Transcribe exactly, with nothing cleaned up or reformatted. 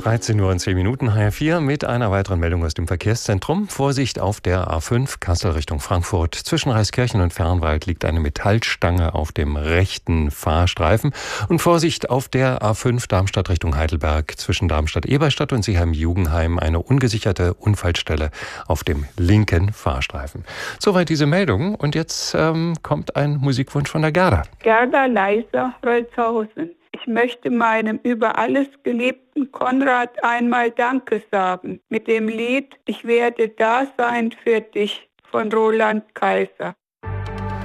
dreizehn Uhr und zehn Minuten, H R vier mit einer weiteren Meldung aus dem Verkehrszentrum. Vorsicht auf der A fünf, Kassel Richtung Frankfurt. Zwischen Reiskirchen und Fernwald liegt eine Metallstange auf dem rechten Fahrstreifen. Und Vorsicht auf der A fünf, Darmstadt Richtung Heidelberg. Zwischen Darmstadt-Eberstadt und Seeheim-Jugenheim eine ungesicherte Unfallstelle auf dem linken Fahrstreifen. Soweit diese Meldung. Und jetzt ähm, kommt ein Musikwunsch von der Gerda. Gerda Leiser, Rolzhausen. Ich möchte meinem über alles geliebten Konrad einmal Danke sagen mit dem Lied Ich werde da sein für dich von Roland Kaiser.